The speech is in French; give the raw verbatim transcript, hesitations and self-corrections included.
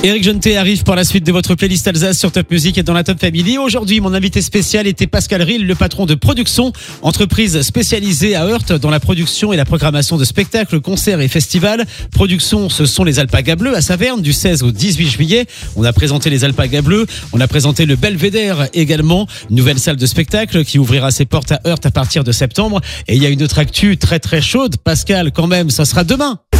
Éric Jeantet arrive pour la suite de votre playlist Alsace sur Top Music et dans la Top Family. Aujourd'hui, mon invité spécial était Pascal Ril, le patron de Production, entreprise spécialisée à Heurt dans la production et la programmation de spectacles, concerts et festivals. Production, ce sont les Alpagas Bleus à Saverne du seize au dix-huit juillet. On a présenté les Alpagas Bleus, on a présenté le Belvédère également, une nouvelle salle de spectacle qui ouvrira ses portes à Heurt à partir de septembre. Et il y a une autre actu très très chaude. Pascal, quand même, ça sera demain.